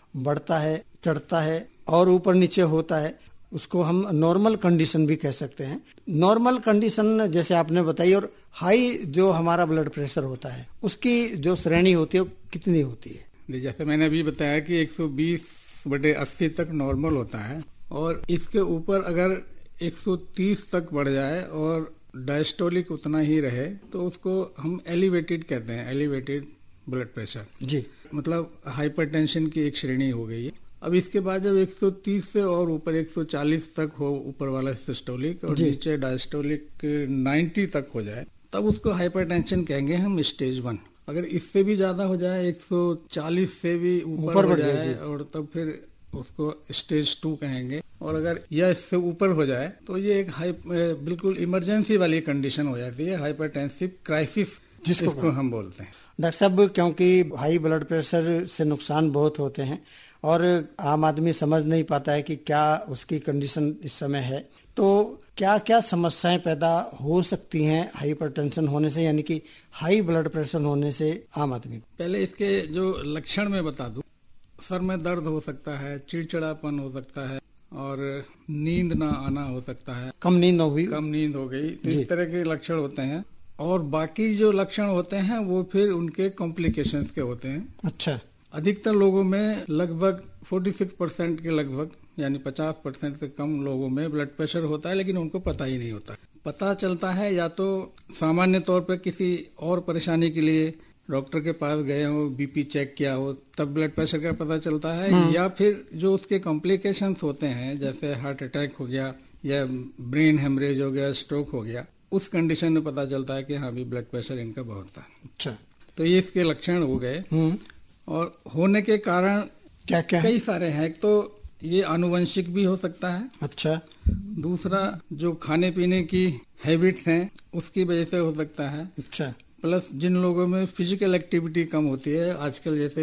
बढ़ता है, चढ़ता है और ऊपर नीचे होता है, उसको हम नॉर्मल कंडीशन भी कह सकते हैं। नॉर्मल कंडीशन जैसे आपने बताई, और हाई जो हमारा ब्लड प्रेशर होता है उसकी जो श्रेणी होती है वो कितनी होती है? जैसे मैंने अभी बताया कि 120/80 तक नॉर्मल होता है, और इसके ऊपर अगर 130 तक बढ़ जाए और डायस्टोलिक उतना ही रहे तो उसको हम एलिवेटेड कहते हैं, एलिवेटेड ब्लड प्रेशर जी, मतलब हाइपरटेंशन की एक श्रेणी हो गई है। अब इसके बाद जब 130 से और ऊपर 140 तक हो ऊपर वाला सिस्टोलिक और नीचे डायस्टोलिक 90 तक हो जाए तब उसको हाइपरटेंशन कहेंगे हम स्टेज 1। अगर इससे भी ज्यादा हो जाए, 140 से भी ऊपर हो जाए और तब फिर उसको स्टेज 2 कहेंगे, और अगर यह इससे ऊपर हो जाए तो ये एक बिल्कुल इमरजेंसी वाली कंडीशन हो जाती है, हाइपरटेंसिव क्राइसिस जिसको हम बोलते हैं। डॉक्टर साहब, क्योंकि हाई ब्लड प्रेशर से नुकसान बहुत होते हैं और आम आदमी समझ नहीं पाता है कि क्या उसकी कंडीशन इस समय है, तो क्या क्या समस्याएं पैदा हो सकती हैं हाइपरटेंशन होने से, यानी कि हाई ब्लड प्रेशर होने से आम आदमी को? पहले इसके जो लक्षण मैं बता दूं, सर में दर्द हो सकता है, चिड़चिड़ापन हो सकता है और नींद ना आना हो सकता है, कम नींद हो गई, तो इस तरह के लक्षण होते हैं। और बाकी जो लक्षण होते हैं वो फिर उनके कॉम्प्लिकेशंस के होते हैं। अच्छा। अधिकतर लोगों में लगभग 46% के लगभग यानी 50% से कम लोगों में ब्लड प्रेशर होता है, लेकिन उनको पता ही नहीं होता। पता चलता है या तो सामान्य तौर पर किसी और परेशानी के लिए डॉक्टर के पास गए हो, बीपी चेक किया हो, तब ब्लड प्रेशर का पता चलता है, या फिर जो उसके कॉम्प्लिकेशंस होते हैं जैसे हार्ट अटैक हो गया या ब्रेन हेमरेज हो गया, स्ट्रोक हो गया, उस कंडीशन में पता चलता है कि हाँ भी ब्लड प्रेशर इनका बहुत था। अच्छा। तो ये इसके लक्षण हो गए। और होने के कारण क्या क्या कई सारे हैं। एक तो ये आनुवंशिक भी हो सकता है। अच्छा। दूसरा जो खाने पीने की हैबिट्स हैं उसकी वजह से हो सकता है। अच्छा। प्लस जिन लोगों में फिजिकल एक्टिविटी कम होती है आजकल, जैसे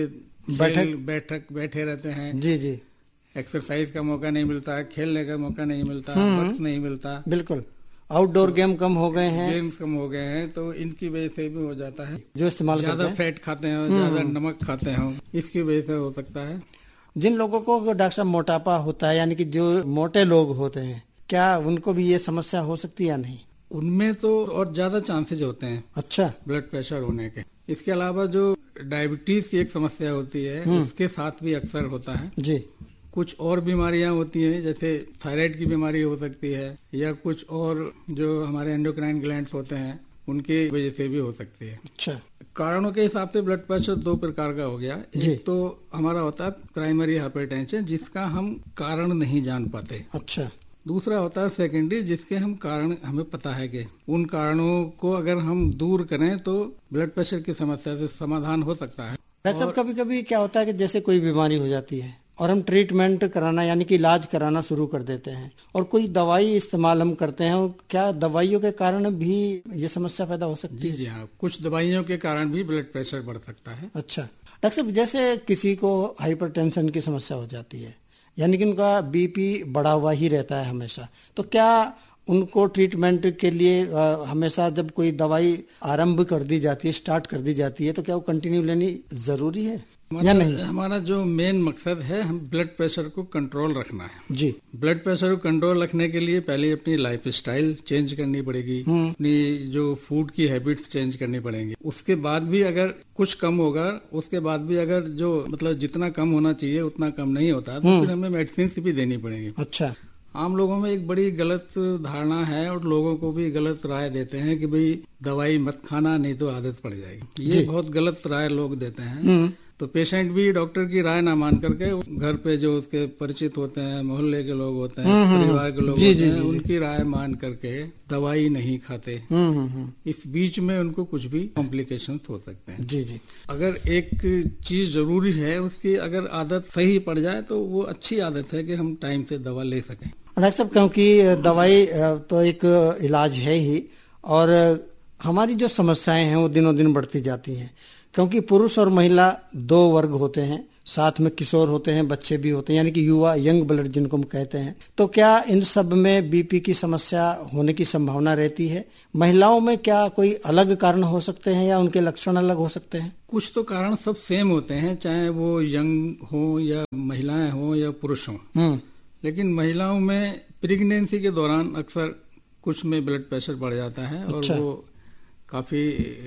बैठे रहते हैं, जी जी, एक्सरसाइज का मौका नहीं मिलता है, खेलने का मौका नहीं मिलता, वक्त नहीं मिलता, बिल्कुल आउटडोर गेम कम हो गए हैं, गेम्स कम हो गए हैं, तो इनकी वजह से भी हो जाता है। जो इस्तेमाल ज्यादा फैट खाते हैं, ज्यादा नमक खाते हैं, इसकी वजह से हो सकता है। जिन लोगों को डॉक्टर साहब मोटापा होता है, यानी कि जो मोटे लोग होते हैं, क्या उनको भी ये समस्या हो सकती है या नहीं? उनमें तो और ज्यादा चांसेज होते हैं अच्छा ब्लड प्रेशर होने के। इसके अलावा जो डायबिटीज की एक समस्या होती है उसके साथ भी अक्सर होता है जी। कुछ और बीमारियां होती हैं, जैसे थायराइड की बीमारी हो सकती है, या कुछ और जो हमारे एंडोक्राइन ग्लैंड्स होते हैं उनकी वजह से भी हो सकती है। अच्छा। कारणों के हिसाब से ब्लड प्रेशर दो प्रकार का हो गया। एक तो हमारा होता है प्राइमरी हाइपरटेंशन, जिसका हम कारण नहीं जान पाते। अच्छा। दूसरा होता है सेकेंडरी, जिसके हम कारण हमें पता है कि उन कारणों को अगर हम दूर करें तो ब्लड प्रेशर की समस्या से समाधान हो सकता है। डॉक्टर साहब, कभी कभी क्या होता है कि जैसे कोई बीमारी हो जाती है और हम ट्रीटमेंट कराना यानी कि इलाज कराना शुरू कर देते हैं और कोई दवाई इस्तेमाल हम करते हैं, क्या दवाइयों के कारण भी ये समस्या पैदा हो सकती है? जी हाँ, कुछ दवाइयों के कारण भी ब्लड प्रेशर बढ़ सकता है। अच्छा डॉक्टर साहब, जैसे किसी को हाइपरटेंशन की समस्या हो जाती है, यानी कि उनका बीपी बढ़ा हुआ ही रहता है हमेशा, तो क्या उनको ट्रीटमेंट के लिए हमेशा जब कोई दवाई आरंभ कर दी जाती है, स्टार्ट कर दी जाती है, तो क्या वो कंटिन्यू लेनी जरूरी है या नहीं? हमारा जो मेन मकसद है, हम ब्लड प्रेशर को कंट्रोल रखना है। जी। ब्लड प्रेशर को कंट्रोल रखने के लिए पहले अपनी लाइफ स्टाइल चेंज करनी पड़ेगी, अपनी जो फूड की हैबिट्स चेंज करनी पड़ेंगी। उसके बाद भी अगर कुछ कम होगा, उसके बाद भी अगर जो मतलब जितना कम होना चाहिए उतना कम नहीं होता, तो फिर हमें मेडिसिन भी देनी पड़ेगी। अच्छा। आम लोगों में एक बड़ी गलत धारणा है और लोगों को भी गलत राय देते हैं कि भाई दवाई मत खाना, नहीं तो आदत पड़ जाएगी। ये बहुत गलत राय लोग देते हैं। तो पेशेंट भी डॉक्टर की राय ना मान करके घर पे जो उसके परिचित होते हैं, मोहल्ले के लोग होते हैं, परिवार के लोग होते हैं, उनकी राय मान करके दवाई नहीं खाते। इस बीच में उनको कुछ भी कॉम्प्लिकेशंस हो सकते हैं। जी जी। अगर एक चीज जरूरी है, उसकी अगर आदत सही पड़ जाए तो वो अच्छी आदत है कि हम टाइम से दवा ले सकें। डॉक्टर साहब, क्योंकि दवाई तो एक इलाज है ही, और हमारी जो समस्याएं हैं वो दिनों दिन बढ़ती जाती हैं, क्योंकि पुरुष और महिला दो वर्ग होते हैं, साथ में किशोर होते हैं, बच्चे भी होते हैं, यानी कि युवा, यंग ब्लड जिनको हम कहते हैं। तो क्या इन सब में बीपी की समस्या होने की संभावना रहती है? महिलाओं में क्या कोई अलग कारण हो सकते हैं या उनके लक्षण अलग हो सकते हैं? कुछ तो कारण सब सेम होते हैं, चाहे वो यंग हो या महिलाएं हो या पुरुष हो। लेकिन महिलाओं में प्रेगनेंसी के दौरान अक्सर कुछ में ब्लड प्रेशर बढ़ जाता है। अच्छा। और वो काफी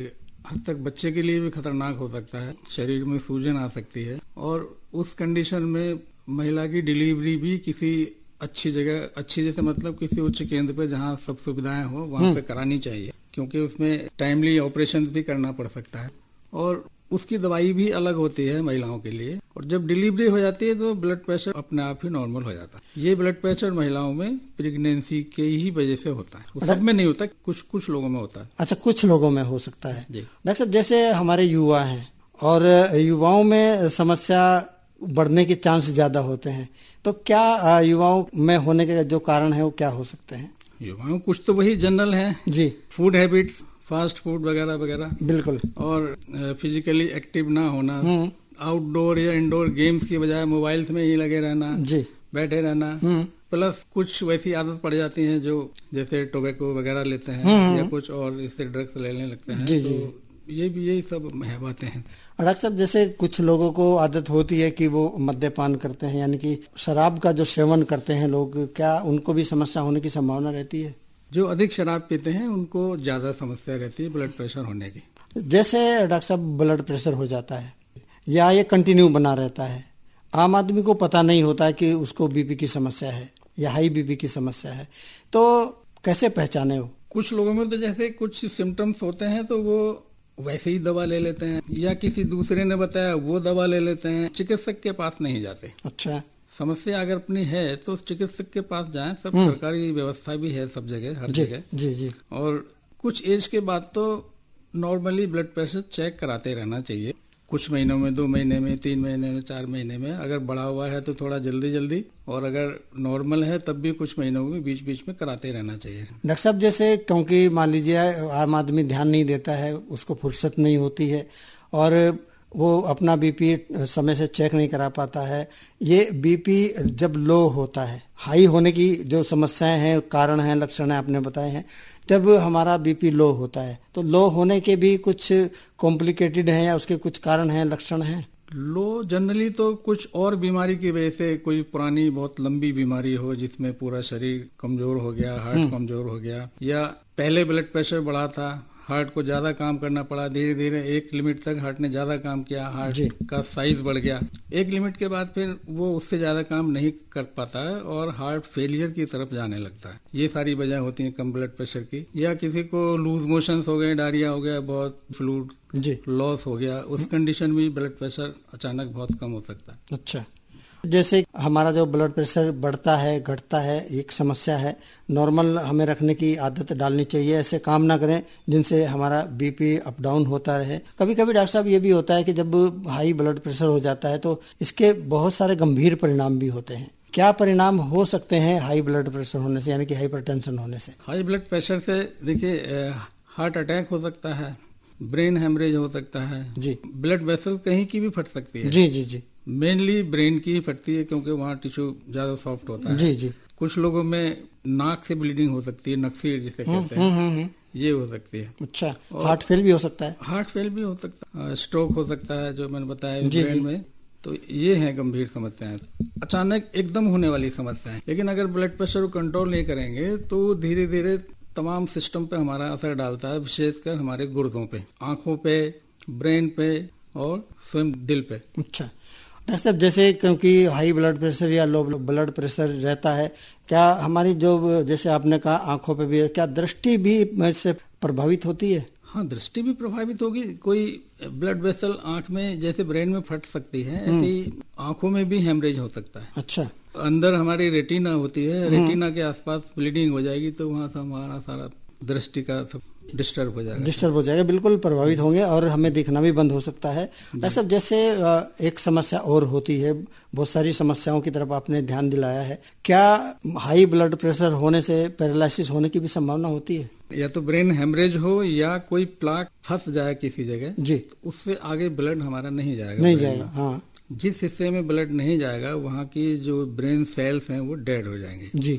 हद तक बच्चे के लिए भी खतरनाक हो सकता है, शरीर में सूजन आ सकती है। और उस कंडीशन में महिला की डिलीवरी भी किसी अच्छी जगह, अच्छी जैसे मतलब किसी उच्च केंद्र पे जहाँ सब सुविधाएं हो वहाँ पे करानी चाहिए, क्योंकि उसमें टाइमली ऑपरेशन भी करना पड़ सकता है और उसकी दवाई भी अलग होती है महिलाओं के लिए। और जब डिलीवरी हो जाती है तो ब्लड प्रेशर अपने आप ही नॉर्मल हो जाता है। ये ब्लड प्रेशर महिलाओं में प्रेगनेंसी के ही वजह से होता है, वो सब में नहीं होता, कुछ लोगों में होता है। अच्छा, कुछ लोगों में हो सकता है। जी डॉक्टर साहब, जैसे हमारे युवा हैं और युवाओं में समस्या बढ़ने के चांस ज्यादा होते हैं, तो क्या युवाओं में होने के जो कारण है वो क्या हो सकते हैं? युवाओं कुछ तो वही जनरल है जी, फूड हैबिट्स, फास्ट फूड वगैरह वगैरह, बिल्कुल। और फिजिकली एक्टिव ना होना, आउटडोर या इंडोर गेम्स की बजाय मोबाइल्स में ही लगे रहना, जी, बैठे रहना। प्लस कुछ वैसी आदत पड़ जाती है जो जैसे टोबैको वगैरह लेते हैं या कुछ और इससे ड्रग्स लेने लगते हैं। जी, तो जी। ये भी यही सब बातें हैं। डॉक्टर साहब, जैसे कुछ लोगों को आदत होती है कि वो मद्यपान करते हैं, यानी कि शराब का जो सेवन करते हैं लोग, क्या उनको भी समस्या होने की संभावना रहती है? जो अधिक शराब पीते हैं उनको ज्यादा समस्या रहती है ब्लड प्रेशर होने की। जैसे डॉक्टर साहब ब्लड प्रेशर हो जाता है या ये कंटिन्यू बना रहता है, आम आदमी को पता नहीं होता है कि उसको बीपी की समस्या है या हाई बीपी की समस्या है, तो कैसे पहचाने हो? कुछ लोगों में तो जैसे कुछ सिम्टम्स होते हैं तो वो वैसे ही दवा ले लेते हैं, या किसी दूसरे ने बताया वो दवा ले लेते हैं, चिकित्सक के पास नहीं जाते। अच्छा। समस्या अगर अपनी है तो चिकित्सक के पास जाएं, सब सरकारी व्यवस्था भी है सब जगह, हर जगह। जी जी। और कुछ एज के बाद तो नॉर्मली ब्लड प्रेशर चेक कराते रहना चाहिए, कुछ महीनों में, 2 महीने में, 3 महीने में, 4 महीने में। अगर बढ़ा हुआ है तो थोड़ा जल्दी जल्दी, और अगर नॉर्मल है तब भी कुछ महीनों में बीच बीच में कराते रहना चाहिए। डॉक्टर साहब, जैसे क्योंकि मान लीजिए आम आदमी ध्यान नहीं देता है, उसको फुर्सत नहीं होती है और वो अपना बीपी समय से चेक नहीं करा पाता है। ये बीपी जब लो होता है, हाई होने की जो समस्याएं हैं, कारण हैं, लक्षण हैं आपने बताए हैं, जब हमारा बीपी लो होता है तो लो होने के भी कुछ कॉम्प्लिकेटेड हैं या उसके कुछ कारण हैं, लक्षण हैं? लो जनरली तो कुछ और बीमारी की वजह से, कोई पुरानी बहुत लंबी बीमारी हो जिसमें पूरा शरीर कमजोर हो गया, हार्ट कमजोर हो गया, या पहले ब्लड प्रेशर बढ़ा था, हार्ट को ज्यादा काम करना पड़ा, धीरे धीरे एक लिमिट तक हार्ट ने ज्यादा काम किया, हार्ट का साइज बढ़ गया, एक लिमिट के बाद फिर वो उससे ज्यादा काम नहीं कर पाता है और हार्ट फेलियर की तरफ जाने लगता है। ये सारी वजह होती है कम ब्लड प्रेशर की। या किसी को लूज मोशंस हो गए, डायरिया हो गया, बहुत फ्लूइड लॉस हो गया, उस कंडीशन में ब्लड प्रेशर अचानक बहुत कम हो सकता है। अच्छा, जैसे हमारा जो ब्लड प्रेशर बढ़ता है घटता है, एक समस्या है, नॉर्मल हमें रखने की आदत डालनी चाहिए, ऐसे काम ना करें जिनसे हमारा बीपी अप डाउन होता रहे। कभी कभी डॉक्टर साहब ये भी होता है कि जब हाई ब्लड प्रेशर हो जाता है तो इसके बहुत सारे गंभीर परिणाम भी होते हैं। क्या परिणाम हो सकते हैं हाई ब्लड प्रेशर होने से, यानी कि हाइपरटेंशन होने से? हाई ब्लड प्रेशर से देखिए हार्ट अटैक हो सकता है, ब्रेन हेमरेज हो सकता है जी, ब्लड वेसल कहीं की भी फट सकती है। जी जी जी। मेनली ब्रेन की ही फटती है क्योंकि वहाँ टिश्यू ज्यादा सॉफ्ट होता है। जी जी। कुछ लोगों में नाक से ब्लीडिंग हो सकती है, नक्सीर जिसे कहते हैं, ये हो सकती है। अच्छा, हार्ट फेल भी हो सकता है? हार्ट फेल भी हो सकता है, स्ट्रोक हो सकता है जो मैंने बताया ब्रेन में। तो ये है गंभीर समस्याएं, अचानक एकदम होने वाली समस्याएं। लेकिन अगर ब्लड प्रेशर को कंट्रोल नहीं करेंगे तो धीरे धीरे तमाम सिस्टम पे हमारा असर डालता है, विशेषकर हमारे गुर्दों पे, आंखों पे, ब्रेन पे और स्वयं दिल पे। अच्छा डॉक्टर साहब, जैसे क्योंकि हाई ब्लड प्रेशर या लो ब्लड प्रेशर रहता है, क्या हमारी जो जैसे आपने कहा आंखों पे भी, क्या दृष्टि भी इससे प्रभावित होती है? हाँ, दृष्टि भी प्रभावित होगी। कोई ब्लड वेसल आंख में जैसे ब्रेन में फट सकती है, ऐसे ही आंखों में भी हेमरेज हो सकता है। अच्छा। अंदर हमारी रेटिना होती है, रेटिना के आसपास ब्लीडिंग हो जाएगी तो वहाँ से हमारा सारा दृष्टि का सब डिस्टर्ब हो जाएगा, बिल्कुल प्रभावित होंगे और हमें दिखना भी बंद हो सकता है। डॉक्टर साहब, जैसे एक समस्या और होती है, बहुत सारी समस्याओं की तरफ आपने ध्यान दिलाया है, क्या हाई ब्लड प्रेशर होने से पैरालिसिस होने की भी संभावना होती है? या तो ब्रेन हेमरेज हो या कोई प्लाक फंस जाए किसी जगह जी, तो उससे आगे ब्लड हमारा नहीं जाएगा। हाँ, जिस हिस्से में ब्लड नहीं जाएगा वहाँ की जो ब्रेन सेल्स हैं वो डेड हो जाएंगे जी,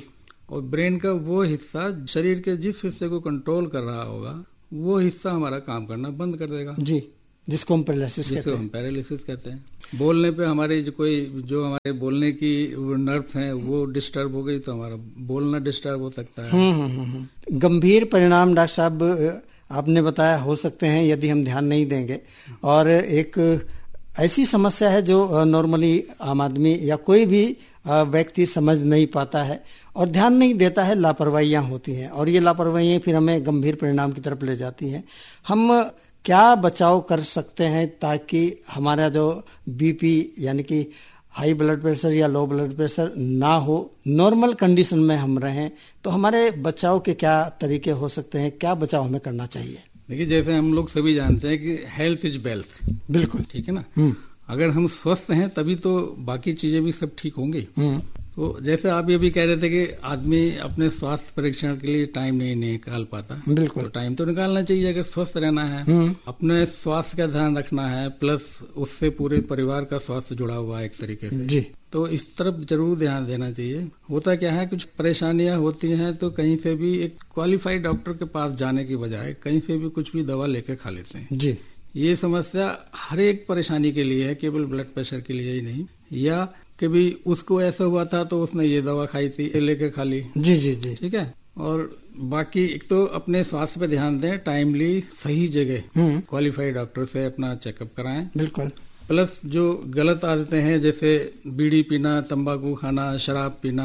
और ब्रेन का वो हिस्सा शरीर के जिस हिस्से को कंट्रोल कर रहा होगा वो हिस्सा हमारा काम करना बंद कर देगा जी, जिसको हम पैरालिसिस कहते हैं। बोलने पे हमारे जो हमारे बोलने की नर्व्स हैं वो डिस्टर्ब हो गई तो हमारा बोलना डिस्टर्ब हो सकता है। गंभीर परिणाम डॉक्टर साहब आपने बताया हो सकते हैं यदि हम ध्यान नहीं देंगे। और एक ऐसी समस्या है जो नॉर्मली आम आदमी या कोई भी व्यक्ति समझ नहीं पाता है और ध्यान नहीं देता है, लापरवाहियां होती हैं और ये लापरवाहियां फिर हमें गंभीर परिणाम की तरफ ले जाती हैं। हम क्या बचाव कर सकते हैं ताकि हमारा जो बीपी यानी कि हाई ब्लड प्रेशर या लो ब्लड प्रेशर ना हो, नॉर्मल कंडीशन में हम रहें? तो हमारे बचाव के क्या तरीके हो सकते हैं, क्या बचाव हमें करना चाहिए? देखिए, जैसे हम लोग सभी जानते हैं कि हेल्थ इज वेल्थ। बिल्कुल ठीक है ना। अगर हम स्वस्थ हैं तभी तो बाकी चीजें भी सब ठीक होंगी। तो जैसे आप ये भी कह रहे थे कि आदमी अपने स्वास्थ्य परीक्षण के लिए टाइम नहीं निकाल पाता। बिल्कुल, तो टाइम तो निकालना चाहिए अगर स्वस्थ रहना है, अपने स्वास्थ्य का ध्यान रखना है, प्लस उससे पूरे परिवार का स्वास्थ्य जुड़ा हुआ है एक तरीके से जी। तो इस तरफ जरूर ध्यान देना चाहिए। होता क्या है, कुछ परेशानियां होती हैं तो कहीं से भी एक क्वालिफाइड डॉक्टर के पास जाने की बजाय कहीं से भी कुछ भी दवा लेके खा लेते हैं जी। ये समस्या हर एक परेशानी के लिए है, केवल ब्लड प्रेशर के लिए ही नहीं। या कभी उसको ऐसा हुआ था तो उसने ये दवा खाई थी, ये लेके खा ली। जी जी जी। ठीक है। और बाकी एक तो अपने स्वास्थ्य पे ध्यान दें, टाइमली सही जगह क्वालिफाइड डॉक्टर से अपना चेकअप कराएं। बिल्कुल। प्लस जो गलत आदतें हैं जैसे बीड़ी पीना, तंबाकू खाना, शराब पीना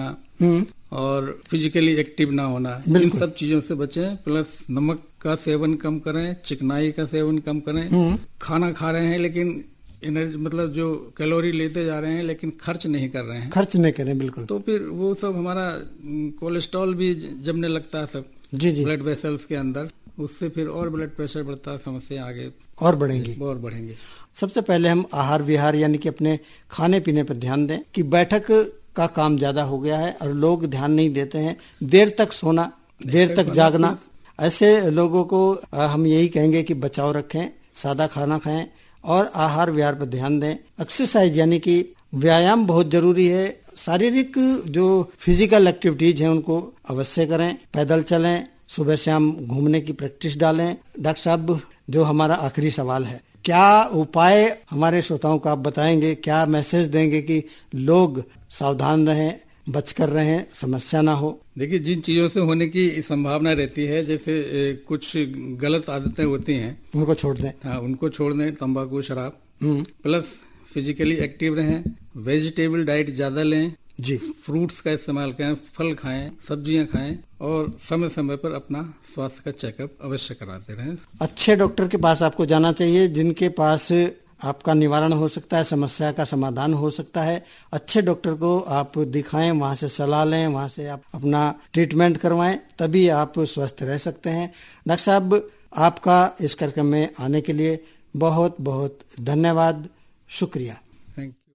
और फिजिकली एक्टिव ना होना, इन सब चीजों से बचें। प्लस नमक का सेवन कम करें, चिकनाई का सेवन कम करें। खाना खा रहे हैं लेकिन एनर्जी मतलब जो कैलोरी लेते जा रहे हैं लेकिन खर्च नहीं कर रहे हैं, खर्च नहीं करें। बिल्कुल। तो फिर वो सब हमारा कोलेस्ट्रॉल भी जमने लगता है सब जी जी ब्लड वेसल्स के अंदर, उससे फिर और ब्लड प्रेशर बढ़ता है, समस्या आगे और बढ़ेंगी। सबसे पहले हम आहार विहार यानी कि अपने खाने पीने पर ध्यान दें कि बैठक का काम ज्यादा हो गया है और लोग ध्यान नहीं देते हैं। देर तक सोना, देर तक जागना, ऐसे लोगों को हम यही कहेंगे कि बचाव रखें, सादा खाना खाएं और आहार विहार पर ध्यान दें। एक्सरसाइज यानी कि व्यायाम बहुत जरूरी है। शारीरिक जो फिजिकल एक्टिविटीज हैं उनको अवश्य करें, पैदल चलें, सुबह शाम घूमने की प्रैक्टिस डालें। डॉक्टर साहब, जो हमारा आखिरी सवाल है, क्या उपाय हमारे श्रोताओं को आप बताएंगे, क्या मैसेज देंगे कि लोग सावधान रहें, बचकर रहें, समस्या ना हो? देखिए, जिन चीजों से होने की संभावना रहती है, जैसे कुछ गलत आदतें होती हैं, उनको छोड़ दें। हाँ, उनको छोड़ दें, तंबाकू शराब। प्लस फिजिकली एक्टिव रहें, वेजिटेबल डाइट ज्यादा लें जी, फ्रूट्स का इस्तेमाल करें, फल खाएं, सब्जियां खाएं और समय समय पर अपना स्वास्थ्य का चेकअप अवश्य कराते रहें। अच्छे डॉक्टर के पास आपको जाना चाहिए जिनके पास आपका निवारण हो सकता है, समस्या का समाधान हो सकता है। अच्छे डॉक्टर को आप दिखाएं, वहां से सलाह लें, वहां से आप अपना ट्रीटमेंट करवाएं, तभी आप स्वस्थ रह सकते हैं। डॉक्टर साहब, आपका इस कार्यक्रम में आने के लिए बहुत बहुत धन्यवाद, शुक्रिया। Thank you.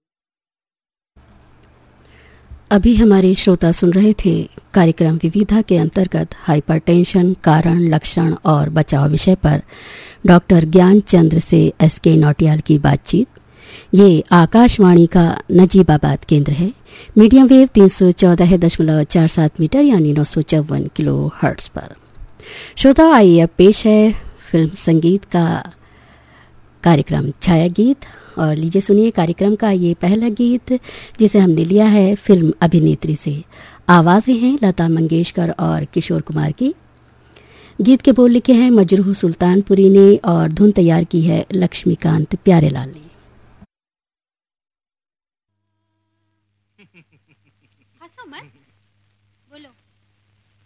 अभी हमारे श्रोता सुन रहे थे कार्यक्रम विविधा के अंतर्गत हाइपरटेंशन, कारण, लक्षण और बचाव विषय पर डॉक्टर ज्ञान चंद्र से एसके नौटियाल की बातचीत। ये आकाशवाणी का नजीबाबाद केंद्र है। मीडियम वेव 314.47 मीटर यानी 954 किलो हर्ट्ज पर। श्रोता, आइए अब पेश है फिल्म संगीत का कार्यक्रम छाया गीत और लीजिए सुनिए कार्यक्रम का ये पहला गीत जिसे हमने लिया है फिल्म अभिनेत्री से। आवाजें हैं लता मंगेशकर और किशोर कुमार की। गीत के बोल लिखे हैं मजरूह सुल्तानपुरी ने और धुन तैयार की है लक्ष्मीकांत प्यारेलाल ने। हंसो मत,